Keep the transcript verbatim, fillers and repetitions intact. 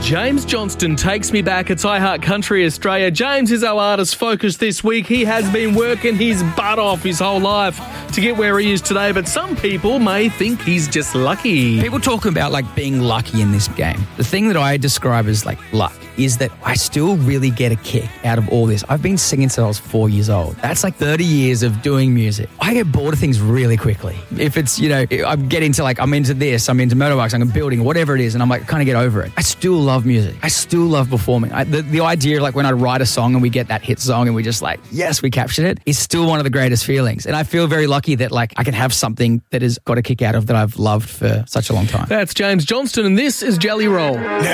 James Johnston takes me back. It's iHeart Country Australia. James is our artist focus this week. He has been working his butt off his whole life to get where he is today, but some people may think he's just lucky. People talk about like being lucky in this game. The thing that I describe as like luck is that I still really get a kick out of all this. I've been singing since I was four years old. That's like thirty years of doing music. I get bored of things really quickly. If it's, you know, I get into like, I'm into this, I'm into motorbikes, I'm building, whatever it is, and I'm like, kind of get over it. I still love music. I still love performing. I, the, the idea of like when I write a song and we get that hit song and we just like, yes, we captured it, is still one of the greatest feelings. And I feel very lucky that like I can have something that has got a kick out of that I've loved for such a long time. That's James Johnston, and this is Jelly Roll.